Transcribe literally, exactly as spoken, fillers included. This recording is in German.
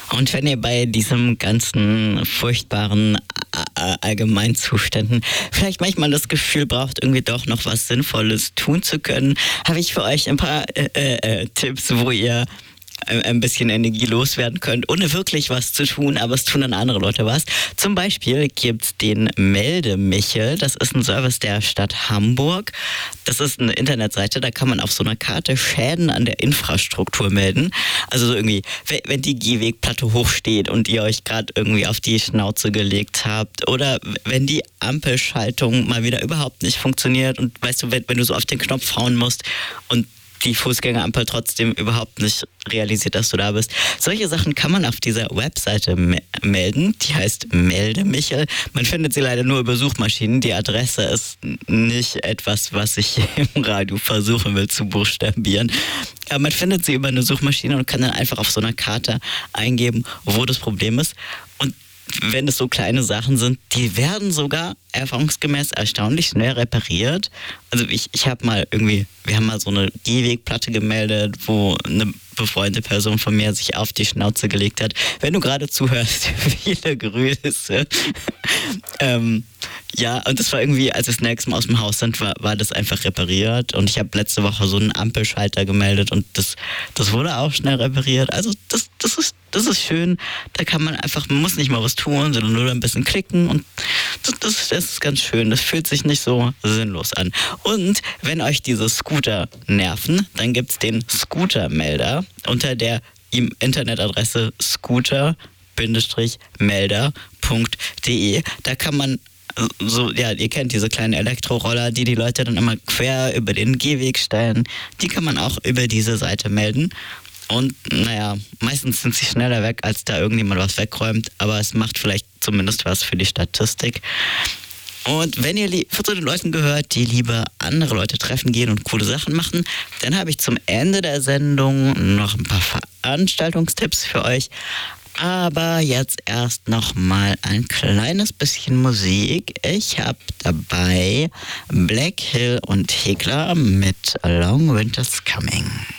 Und wenn ihr bei diesem ganzen furchtbaren A- Allgemeinzuständen vielleicht manchmal das Gefühl braucht, irgendwie doch noch was Sinnvolles tun zu können, habe ich für euch ein paar äh, äh, Tipps, wo ihr ein bisschen Energie loswerden könnt, ohne wirklich was zu tun, aber es tun dann andere Leute was. Zum Beispiel gibt's den Melde-Michel. Das ist ein Service der Stadt Hamburg. Das ist eine Internetseite, da kann man auf so einer Karte Schäden an der Infrastruktur melden. Also so irgendwie, wenn die Gehwegplatte hochsteht und ihr euch gerade irgendwie auf die Schnauze gelegt habt oder wenn die Ampelschaltung mal wieder überhaupt nicht funktioniert und weißt du, wenn, wenn du so auf den Knopf hauen musst und die Fußgängerampel trotzdem überhaupt nicht realisiert, dass du da bist. Solche Sachen kann man auf dieser Webseite me- melden. Die heißt Melde Michel. Man findet sie leider nur über Suchmaschinen. Die Adresse ist nicht etwas, was ich im Radio versuchen will zu buchstabieren. Aber man findet sie über eine Suchmaschine und kann dann einfach auf so einer Karte eingeben, wo das Problem ist. Und wenn es so kleine Sachen sind, die werden sogar erfahrungsgemäß erstaunlich schnell repariert. Also ich, ich habe mal irgendwie, wir haben mal so eine Gehwegplatte gemeldet, wo eine befreundete Person von mir sich auf die Schnauze gelegt hat. Wenn du gerade zuhörst, viele Grüße. ähm, ja, und das war irgendwie, als wir das nächste Mal aus dem Haus sind, war, war das einfach repariert. Und ich habe letzte Woche so einen Ampelschalter gemeldet und das, das wurde auch schnell repariert. Also das, das ist Das ist schön, da kann man einfach, man muss nicht mal was tun, sondern nur ein bisschen klicken und das, das, das ist ganz schön, das fühlt sich nicht so sinnlos an. Und wenn euch diese Scooter nerven, dann gibt's den Scooter-Melder unter der Internetadresse scooter-melder punkt de. Da kann man so, ja, ihr kennt diese kleinen Elektroroller, die die Leute dann immer quer über den Gehweg stellen. Die kann man auch über diese Seite melden. Und naja, meistens sind sie schneller weg, als da irgendjemand was wegräumt, aber es macht vielleicht zumindest was für die Statistik. Und wenn ihr li- zu den Leuten gehört, die lieber andere Leute treffen gehen und coole Sachen machen, dann habe ich zum Ende der Sendung noch ein paar Veranstaltungstipps für euch. Aber jetzt erst noch mal ein kleines bisschen Musik. Ich habe dabei Black Hill und Hegler mit A Long Winter's Coming.